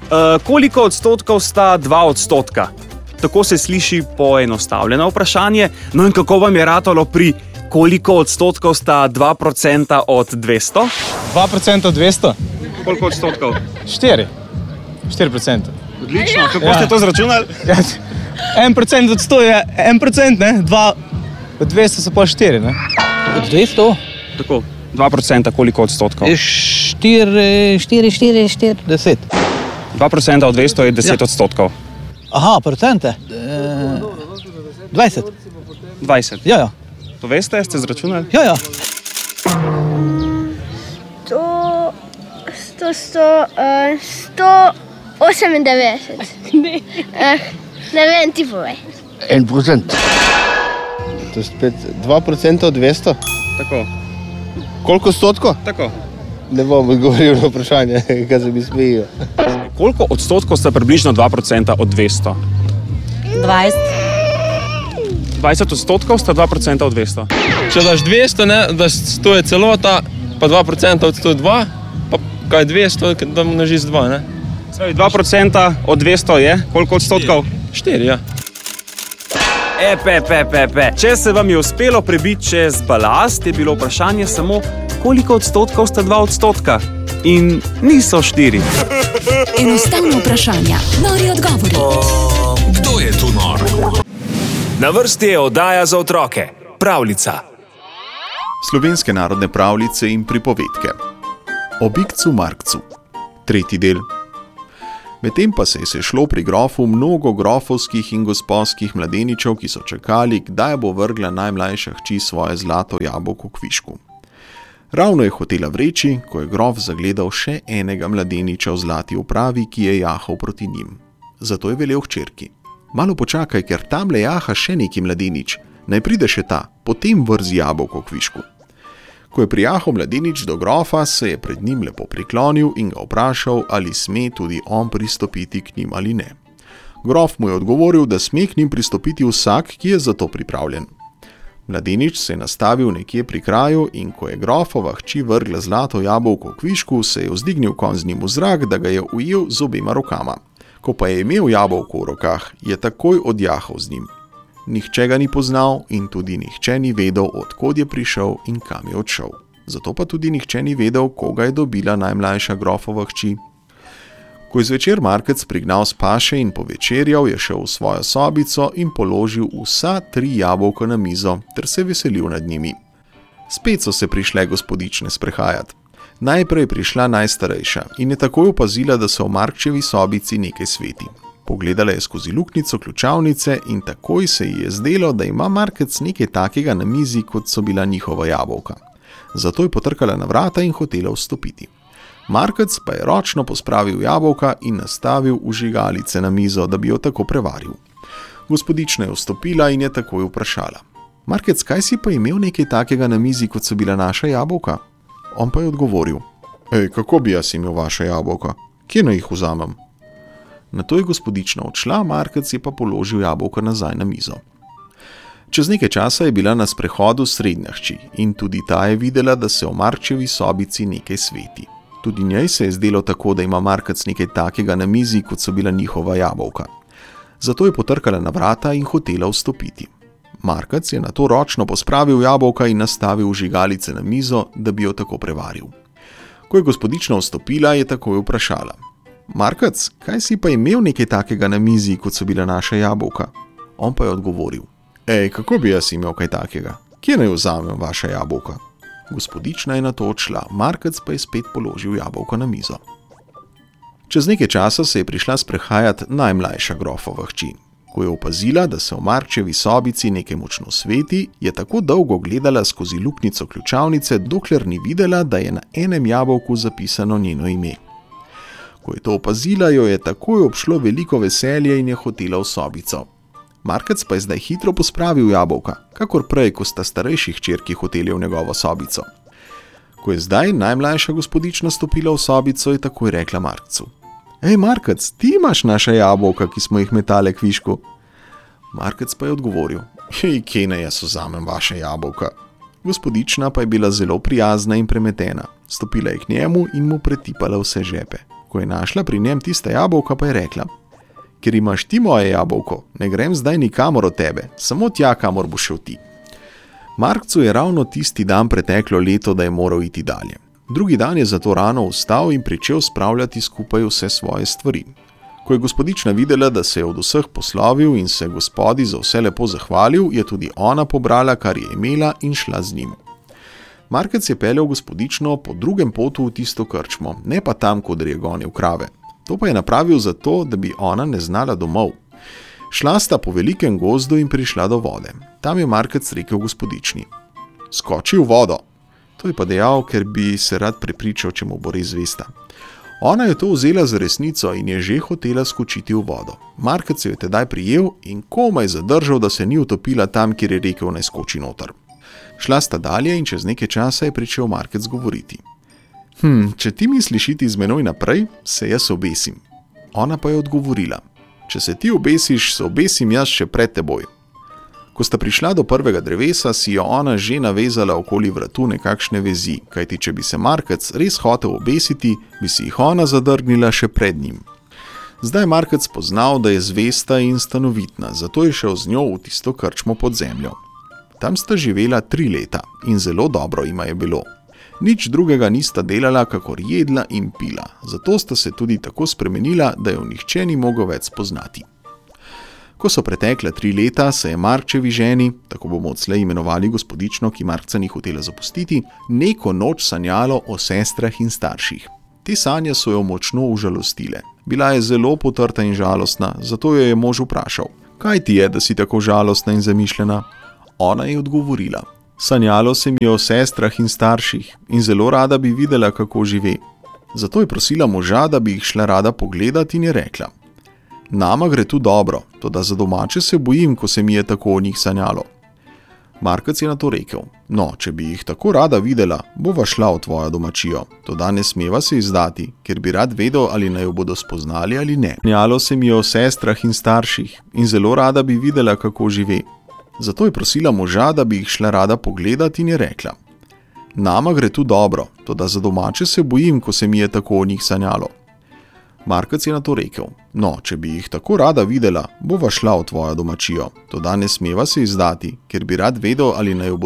Koliko odstotkov sta 2 odstotka? Tako se sliši poenostavljeno vprašanje. No in kako vam je ratalo pri koliko odstotkov sta 2% od 200? 2% od 200? Koliko odstotkov? 4%. Odlično, kako ste to zračunali? 1% od 100 je 1%, ne? 2 od 200 so pa 4, ne? Od 200? Tako, 2% koliko odstotkov? 4, 10. 2% od 200 je 10 odstotkov. Aha, procente. 20. 20. Ja. To veste, ste zračunali? Ja. 198. Ne vem, ti povej. 1%. To je spet 2% od 200? Tako. Koliko odstotkov? Tako. Ne bom odgovoril na vprašanje, kaj se mi smejijo. Koliko odstotkov sta približno 2% od 200? 20. 20 odstotkov sta 2% od 200. Če daš 200, ne, da 100 je celota, pa 2% od 102, pa kaj 200, da množi z 2, ne? Pravi, 2% od 200 je koliko odstotkov? 4, ja. Če se vam je uspelo prebiti čez balast, je bilo vprašanje samo, koliko odstotkov sta 2 odstotka. In niso 4. Enostavno vprašanja, nori odgovori. Kdo je tu nor? Na vrsti je oddaja za otroke. Pravljica. Slovenske narodne pravljice in pripovedke. O bikcu Markcu. 3. del. Medtem pa se je sešlo pri grofu mnogo grofovskih in gospodskih mladeničev, ki so čakali, kdaj bo vrgla najmlajša hči svoje zlato jabolko kvišku. Ravno je hotela vreči, ko je grof zagledal še enega mladeniča v zlati opravi, ki je jahal proti njim. Zato je velel hčerki: malo počakaj, ker tamle jaha še neki mladenič, naj pride še ta, potem vrzi jabolko kvišku. Ko je prijahal mladenič do grofa, se je pred njim lepo priklonil in ga vprašal, ali sme tudi on pristopiti k njim ali ne. Grof mu je odgovoril, da sme k njim pristopiti vsak, ki je za to pripravljen. Mladenič se je nastavil nekje pri kraju in ko je grofova hči vrgla zlato jabolko kvišku, se je vzdignil konj z njim v zrak, da ga je ujel z obema rokama. Ko pa je imel jabolko v rokah, je takoj odjahal z njim. Nihče ga ni poznal in tudi nihče ni vedel, od kod je prišel in kam je odšel. Zato pa tudi nihče ni vedel, koga je dobila najmlajša grofova hči. Ko je zvečer Markec prignal s paše in povečerjal, je šel v svojo sobico in položil vsa 3 jabolka na mizo ter se veselil nad njimi. Spet so se prišle gospodične sprehajati. Najprej je prišla najstarejša in je takoj opazila, da se v Markčevi sobici nekaj sveti. Pogledala je skozi luknjico ključavnice in takoj se ji je zdelo, da ima Markec nekaj takega na mizi, kot so bila njihova jabolka. Zato je potrkala na vrata in hotela vstopiti. Markec pa je ročno pospravil jabolka in nastavil vžigalice na mizo, da bi jo tako prevaril. Gospodična je vstopila in je takoj vprašala: Markec, kaj si pa imel nekaj takega na mizi, kot so bila naša jabolka? On pa je odgovoril: kako bi jaz imel vaše jabolka? Kje naj jih vzamem? Nato je gospodična odšla, Markec je pa položil jabolka nazaj na mizo. Čez nekaj časa je bila na sprehodu srednja hči in tudi ta je videla, da se v Markčevi sobici nekaj sveti. Tudi njej se je zdelo tako, da ima Markec nekaj takega na mizi, kot so bila njihova jabolka. Zato je potrkala na vrata in hotela vstopiti. Markec je nato ročno pospravil jabolka in nastavil vžigalice na mizo, da bi jo tako prevaril. Ko je gospodična vstopila, je takoj vprašala: Markec, kaj si pa imel nekaj takega na mizi, kot so bila naša jabolka? On pa je odgovoril: kako bi jaz imel kaj takega? Kje naj vzamem vaša jabolka? Gospodična je nato odšla, Markec pa je spet položil jabolko na mizo. Čez nekaj časa se je prišla sprehajati najmlajša grofova hči. Ko je opazila, da se v Markčevi sobici nekaj močno sveti, je tako dolgo gledala skozi luknjico ključavnice, dokler ni videla, da je na enem jabolku zapisano njeno ime. Ko je to opazila, jo je takoj obšlo veliko veselje in je hotela v sobico. Markec pa je zdaj hitro pospravil jabolka, kakor prej, ko sta starejši hčerki hoteli v njegovo sobico. Ko je zdaj najmlajša gospodična stopila v sobico, je takoj rekla Markcu: Markec, ti imaš naša jabolka, ki smo jih metale kvišku? Markec pa je odgovoril: kje naj jaz vzamem vaše jabolka? Gospodična pa je bila zelo prijazna in premetena. Stopila je k njemu in mu pretipala vse žepe. Ko je našla pri njem tista jabolka, pa je rekla: ker imaš ti moje jabolko, ne grem zdaj nikamor od tebe, samo tja, kamor bo šel ti. Markcu je ravno tisti dan preteklo leto, da je moral iti dalje. Drugi dan je zato rano vstal in pričel spravljati skupaj vse svoje stvari. Ko je gospodična videla, da se je od vseh poslovil in se gospodi za vse lepo zahvalil, je tudi ona pobrala, kar je imela, in šla z njim. Markec je peljal gospodično po drugem potu v tisto krčmo, ne pa tam, kod je gonil krave. To pa je napravil zato, da bi ona ne znala domov. Šla sta po velikem gozdu in prišla do vode. Tam je Markec rekel gospodični: skoči v vodo. To je pa dejal, ker bi se rad prepričal, če mu bo res zvesta. Ona je to vzela za resnico in je že hotela skočiti v vodo. Markec jo je tedaj prijel in komaj zadržal, da se ni utopila tam, kjer je rekel, naj skoči noter. Šla sta dalje in čez nekaj časa je pričel Markec govoriti: če ti misliš iti z menoj naprej, se jaz obesim. Ona pa je odgovorila: če se ti obesiš, se obesim jaz še pred teboj. Ko sta prišla do prvega drevesa, si jo ona že navezala okoli vratu nekakšne vezi, kajti če bi se Markec res hotel obesiti, bi si jih ona zadrgnila še pred njim. Zdaj je Markec poznal, da je zvesta in stanovitna, zato je šel z njo v tisto krčmo pod zemljo. Tam sta živela 3 leta in zelo dobro jima je bilo. Nič drugega nista delala, kakor jedla in pila, zato sta se tudi tako spremenila, da jo nihče ni mogel več spoznati. Ko so pretekle 3 leta, se je Markčevi ženi, tako bomo odslej imenovali gospodično, ki Markca ni hotela zapustiti, neko noč sanjalo o sestrah in starših. Te sanje so jo močno užalostile. Bila je zelo potrta in žalostna, zato jo je mož vprašal: kaj ti je, da si tako žalostna in zamišljena? Ona je odgovorila: sanjalo se mi je o sestrah in starših in zelo rada bi videla, kako žive. Zato je prosila moža, da bi jih šla rada pogledati, in je rekla: nama gre tu dobro, toda za domače se bojim, ko se mi je tako o njih sanjalo. Markec je na to rekel: no, če bi jih tako rada videla, bova šla v tvojo domačijo, toda ne smeva se izdati, ker bi rad vedel, ali naj jo bodo spoznali ali ne. Sanjalo se mi je o sestrah in starših in zelo rada bi videla, kako žive. Zato je prosila moža, da bi jih šla rada pogledati, in je rekla: nama gre tu dobro, toda za domače se bojim, ko se mi je tako o njih sanjalo. Markec je na to rekel: no, če bi jih tako rada videla, bova šla v tvojo domačijo, toda ne smeva se izdati, ker bi rad vedel, ali naj jo bodo